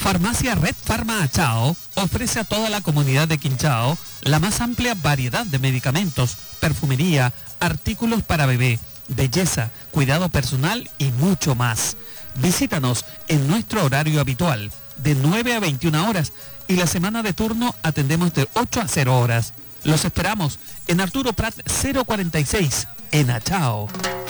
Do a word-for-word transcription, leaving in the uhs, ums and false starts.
Farmacia Red Farma Achao ofrece a toda la comunidad de Quinchao la más amplia variedad de medicamentos, perfumería, artículos para bebé, belleza, cuidado personal y mucho más. Visítanos en nuestro horario habitual, de nueve a veintiuna horas, y la semana de turno atendemos de ocho a cero horas. Los esperamos en Arturo Prat cero cuarenta y seis, en Achao.